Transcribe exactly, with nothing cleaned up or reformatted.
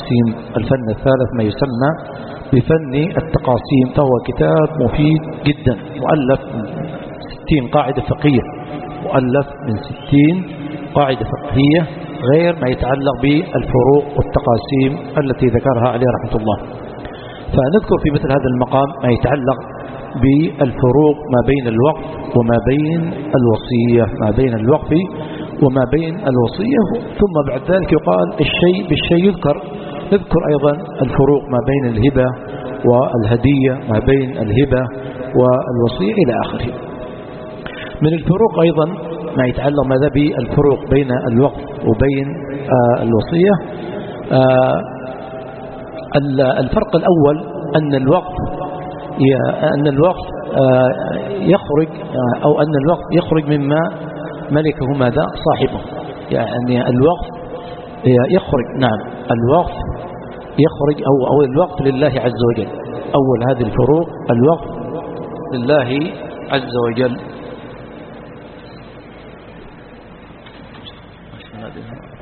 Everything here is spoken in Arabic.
التقاسيم. الفن الثالث ما يسمى بفن التقاسيم، فهو كتاب مفيد جدا مؤلف من ستين قاعدة فقهية، مؤلف من ستين قاعدة فقهية غير ما يتعلق بالفروق والتقاسيم التي ذكرها عليه رحمة الله. فنذكر في مثل هذا المقام ما يتعلق بالفروق ما بين الوقف وما بين الوصية، ما بين الوقف وما بين الوصية، ثم بعد ذلك يقال الشيء بالشيء يذكر. نذكر أيضا الفروق ما بين الهبة والهدية، ما بين الهبة والوصية إلى آخره. من الفروق أيضا ما يتعلق ماذا بالفروق بين الوقف وبين آه الوصية. آه الفرق الأول أن الوقف أن الوقف آه يخرج آه أو أن الوقف يخرج مما ملكه ماذا صاحبه، يعني الوقف يخرج نعم الوقف يخرج أو أو الوقف لله عز وجل. أول هذه الفروق الوقف لله عز وجل.